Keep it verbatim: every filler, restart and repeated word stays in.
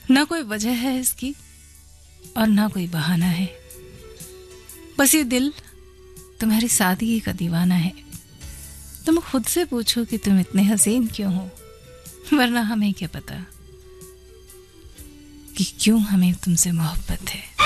ना कोई वजह है इसकी और ना कोई बहाना है, बस ये दिल तुम्हारी सादगी का दीवाना है। तुम खुद से पूछो कि तुम इतने हसीन क्यों हो, वरना हमें क्या पता कि क्यों हमें तुमसे मोहब्बत है।